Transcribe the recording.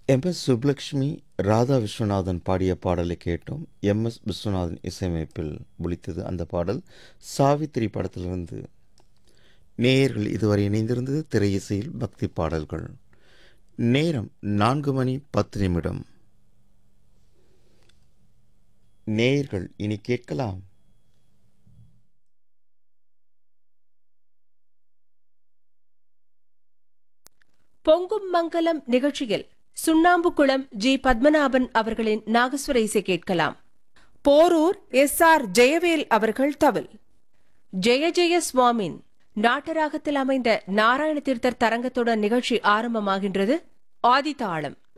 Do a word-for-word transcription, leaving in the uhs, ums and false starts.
M S Subbulakshmi, Radha Viswanathan பாடிய பாடலை கேட்டோம். எம் எஸ் விஸ்வநாதன் இசையமைப்பில் ஒலித்தது அந்த பாடல் சாவித்திரி படத்திலிருந்து. நேயர்கள் இதுவரை இணைந்திருந்தது திரை இசையில் பக்தி பாடல்கள். நேரம் நான்கு மணி பத்து நிமிடம். நேயர்கள் இனி கேட்கலாம். பொங்கும் மங்கலம் நிகழ்ச்சியில் சுண்ணாம்புக்குளம் ஜி பத்மநாபன் அவர்களின் நாகஸ்வர இசை கேட்கலாம். போரூர் எஸ் ஆர் ஜெயவேல் அவர்கள் தவில். ஜெய ஜெய சுவாமின் நாட்டராகத்தில் அமைந்த நாராயண தீர்த்தர் தரங்கத்துடன் நிகழ்ச்சி ஆரம்பமாகின்றது. ஆதிதாளம்.